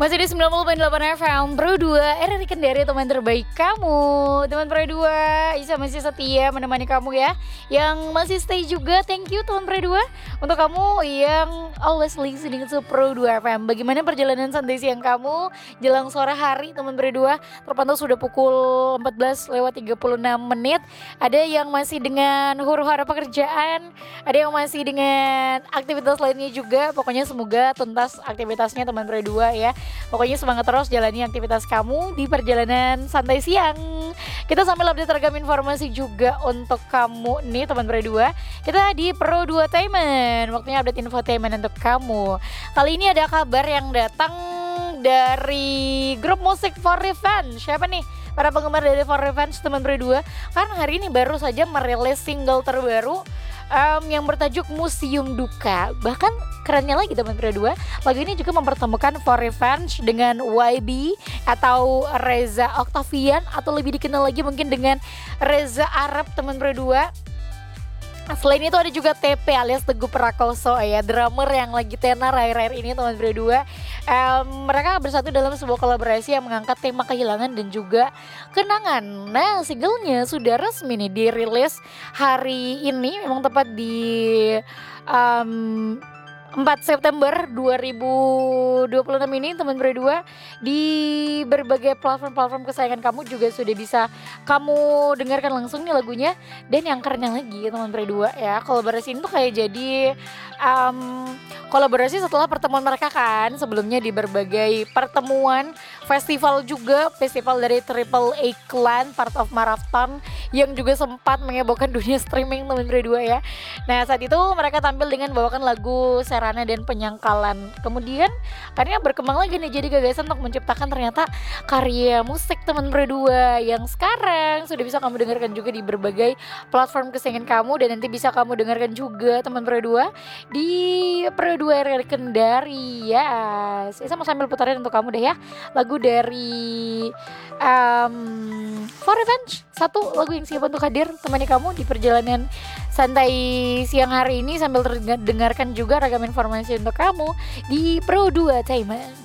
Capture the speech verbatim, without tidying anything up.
Masih di sembilan puluh koma delapan F M Pro dua, R R I Kendari, teman terbaik kamu. Teman Pro dua, Isa masih setia menemani kamu ya. Yang masih stay juga, thank you teman Pro dua. Untuk kamu yang always listening to Pro dua F M. Bagaimana perjalanan santai siang kamu jelang sore hari teman Pro dua? Terpantau sudah pukul empat belas lewat tiga puluh enam menit. Ada yang masih dengan huru-hara pekerjaan, ada yang masih dengan aktivitas lainnya juga. Pokoknya semoga tuntas aktivitasnya teman Pro dua ya. Pokoknya semangat terus jalani aktivitas kamu di perjalanan santai siang. Kita sambil update ragam informasi juga untuk kamu nih teman Pro dua. Kita di Pro dua Tainment, waktunya update infotainment untuk kamu. Kali ini ada kabar yang datang dari grup musik For Revenge. Siapa nih para penggemar dari For Revenge teman Pro dua? Karena hari ini baru saja merilis single terbaru Um, yang bertajuk Museum Duka. Bahkan kerennya lagi teman Pro dua, lagu ini juga mempertemukan For Revenge dengan Y B atau Reza Octavian, atau lebih dikenal lagi mungkin dengan Reza Arab teman Pro dua. Selain itu ada juga T P alias Teguh Prakoso ya, drummer yang lagi tenar akhir-akhir ini teman Pro dua. Um, mereka bersatu dalam sebuah kolaborasi yang mengangkat tema kehilangan dan juga kenangan. Nah, singlenya sudah resmi nih dirilis hari ini, memang tepat di um, empat September dua ribu dua puluh enam ini teman Pro dua. Di berbagai platform-platform kesayangan kamu juga sudah bisa kamu dengarkan langsung nih lagunya. Dan yang kerennya lagi teman Pro dua ya, kolaborasi ini tuh kayak jadi um, kolaborasi setelah pertemuan mereka kan sebelumnya di berbagai pertemuan festival juga, festival dari Triple A Clan, Part of Marathon, yang juga sempat menghebohkan dunia streaming teman Pro dua ya. Nah, saat itu mereka tampil dengan bawakan lagu Serana dan Penyangkalan. Kemudian akhirnya berkembang lagi nih jadi gagasan untuk menciptakan ternyata karya musik teman Pro dua yang sekarang sudah bisa kamu dengarkan juga di berbagai platform kesayangan kamu, dan nanti bisa kamu dengarkan juga teman Pro dua di Pro dua R R I Kendari ya. Saya mau sambil putarin untuk kamu deh ya lagu dari um, For Revenge, satu lagu yang siap untuk hadir temani kamu di perjalanan santai siang hari ini sambil terdengarkan juga ragam informasi untuk kamu di Pro dua Tainment.